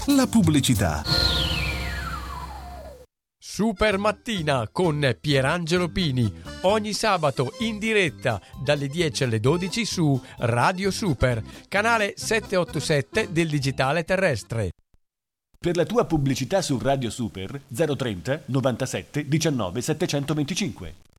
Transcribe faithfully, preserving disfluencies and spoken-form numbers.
la pubblicità. Super Mattina con Pierangelo Pini, ogni sabato in diretta dalle dieci alle dodici su Radio Super, canale settecentottantasette del digitale terrestre. Per la tua pubblicità su Radio Super zero trenta novantasette diciannove settecentoventicinque.